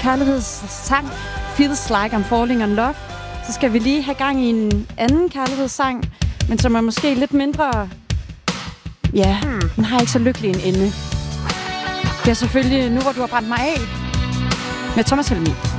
kærlighedssang, Feels Like I'm Falling in Love. Så skal vi lige have gang i en anden kærlighedssang, men som er måske lidt mindre... Ja, den har ikke så lykkelig en ende. Det er selvfølgelig Nu hvor du har brændt mig af med Thomas Helmig.